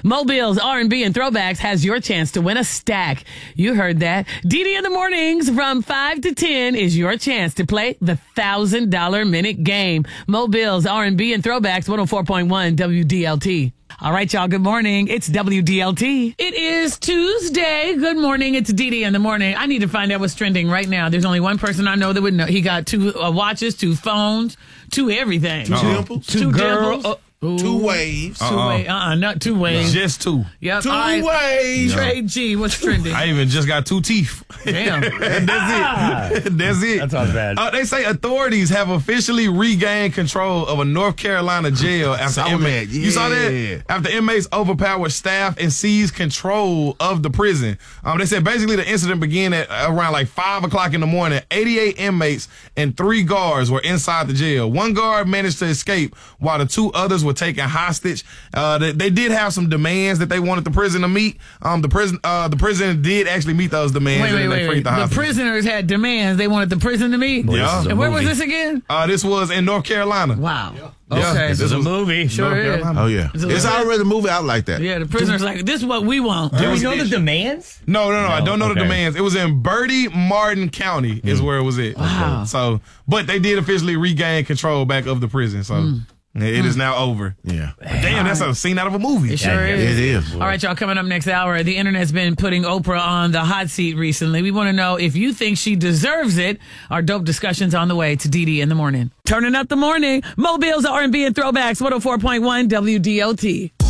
Mobile's R&B and Throwbacks has your chance to win a stack. You heard that. DD in the mornings from 5 to 10 is your chance to play the $1,000 minute game. Mobile's R&B and Throwbacks, 104.1 WDLT. All right, y'all. Good morning. It's WDLT. It is Tuesday. Good morning. It's DD in the morning. I need to find out what's trending right now. There's only one person I know that would know. He got 2 watches, 2 phones, 2 everything. 2 dimples. 2 girls. dimples. 2 waves. 2 waves. Not 2 waves. Just 2. Yep. 2 waves. Trey G, what's trending? I even just got 2 teeth. Damn. That's it. That's it. That sounds bad. They say authorities have officially regained control of a North Carolina jail after inmates. You saw that? After inmates overpowered staff and seized control of the prison. They said basically the incident began at around like 5 o'clock in the morning. 88 inmates and 3 guards were inside the jail. 1 guard managed to escape while the 2 others were taken hostage. They did have some demands that they wanted the prison to meet. The prison did actually meet those demands. Wait. The prisoners had demands they wanted the prison to meet? Yeah. And where was this again? This was in North Carolina. Wow. Yeah. Okay. This is a movie. Sure is. Oh, yeah. It's already a movie out like that. Yeah, the prisoner's like, this is what we want. Do we know the demands? No. I don't know the Okay. demands. It was in Bertie Martin County is where it was at. Wow. So, but they did officially regain control back of the prison. So it is now over. Yeah. Damn, that's a scene out of a movie. It sure is. It is. All right, y'all, coming up next hour, the internet's been putting Oprah on the hot seat recently. We want to know if you think she deserves it. Our dope discussion's on the way to DD in the morning. Turning up the morning. Mobile's R&B and Throwbacks, 104.1 WDLT.